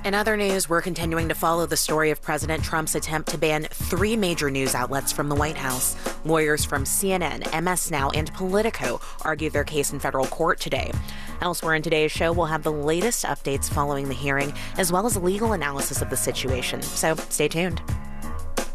In other news, we're continuing to follow the story of President Trump's attempt to ban 3 major news outlets from the White House. Lawyers from CNN, MS Now, and Politico argue their case in federal court today. Elsewhere in today's show, we'll have the latest updates following the hearing, as well as legal analysis of the situation. So stay tuned.